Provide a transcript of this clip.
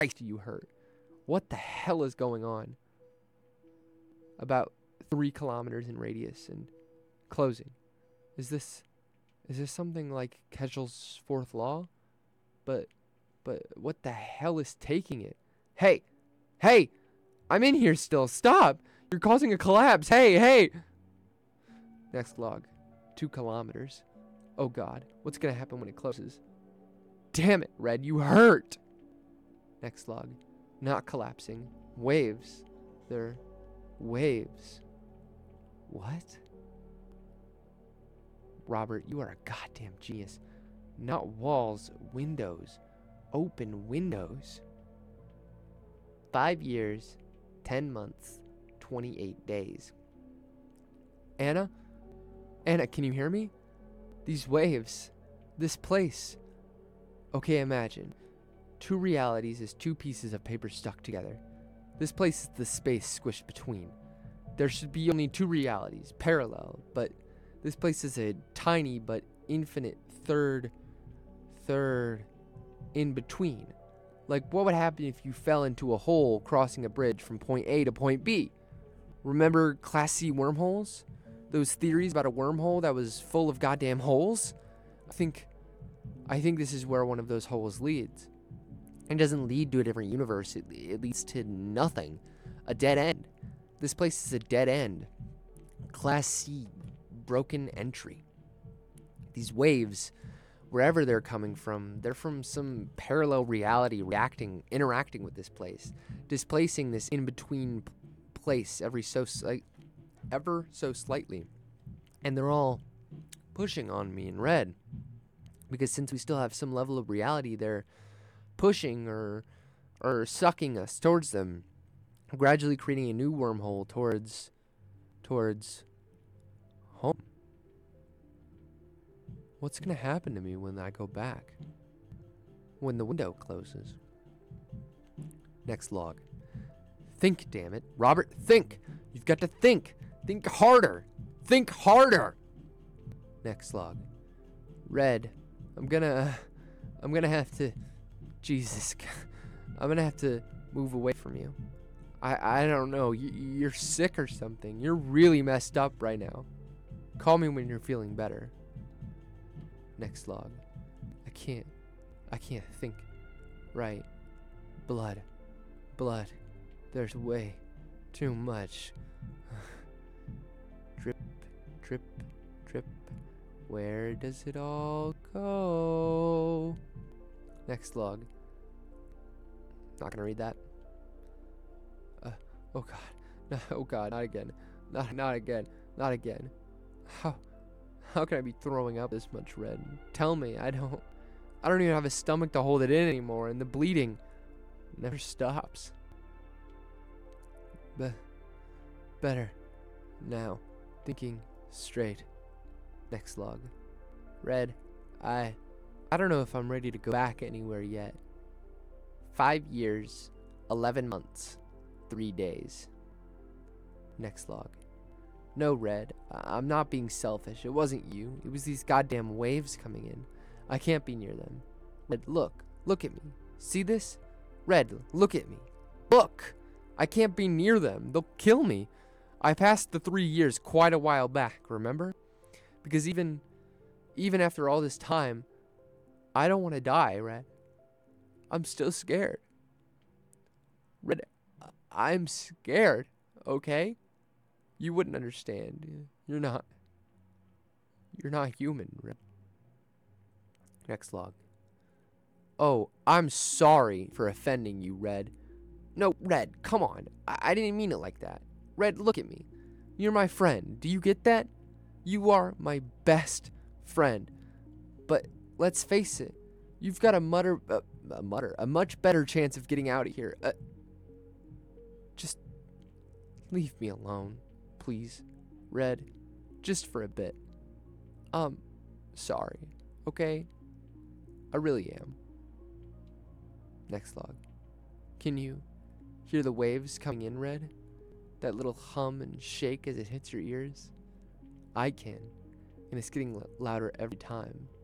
Christ, you hurt. What the hell is going on? About 3 kilometers in radius and closing. Is this something like Kegel's fourth law? But what the hell is taking it? Hey! Hey! I'm in here still. Stop! You're causing a collapse. Hey! Next log. 2 kilometers. Oh god. What's gonna happen when it closes? Damn it, Red. You hurt! Next log. Not collapsing. Waves. They're waves. What? Robert, you are a goddamn genius. Not walls, windows. Open windows. 5 years, 10 months, 28 days. Anna? Anna, can you hear me? These waves. This place. Okay, imagine. 2 realities as 2 pieces of paper stuck together. This place is the space squished between. There should be only 2 realities, parallel, but this place is a tiny but infinite third in between. Like, what would happen if you fell into a hole crossing a bridge from point A to point B? Remember Class C wormholes? Those theories about a wormhole that was full of goddamn holes? I think this is where one of those holes leads. It doesn't lead to a different universe. It leads to nothing. A dead end. This place is a dead end. Class C, broken entry. These waves, wherever they're coming from, they're from some parallel reality interacting with this place, displacing this in-between place ever so slightly. And they're all pushing on me in red. Because since we still have some level of reality, they're pushing or sucking us towards them, gradually creating a new wormhole towards home. What's gonna happen to me when I go back? When the window closes? Next log. Think, damn it. Robert, think! You've got to think! Think harder! Think harder! Next log. Red, I'm gonna have to... Jesus. I'm gonna have to move away from you. I don't know. You're sick or something. You're really messed up right now. Call me when you're feeling better. Next log. I can't think. Right. Blood. There's way too much. Drip, drip, drip. Where does it all go? Next log. Not gonna read that. Oh god. No, oh god, not again. Not again. Not again. How can I be throwing up this much red? Tell me. I don't even have a stomach to hold it in anymore, and the bleeding never stops. Better now. Thinking straight. Next log. Red, I don't know if I'm ready to go back anywhere yet. 5 years, 11 months, 3 days. Next log. No, Red, I'm not being selfish. It wasn't you. It was these goddamn waves coming in. I can't be near them. Red, look at me. See this? Red, look at me. Look! I can't be near them. They'll kill me. I passed the 3 years quite a while back, remember? Because even after all this time, I don't want to die, Red. I'm still scared. Red, I'm scared, okay? You wouldn't understand. You're not human, Red. Next log. Oh, I'm sorry for offending you, Red. No, Red, come on. I didn't mean it like that. Red, look at me. You're my friend. Do you get that? You are my best friend. But let's face it. You've got a much better chance of getting out of here. Just leave me alone, please. Red, just for a bit. Sorry, okay? I really am. Next log. Can you hear the waves coming in, Red? That little hum and shake as it hits your ears? I can, and it's getting louder every time.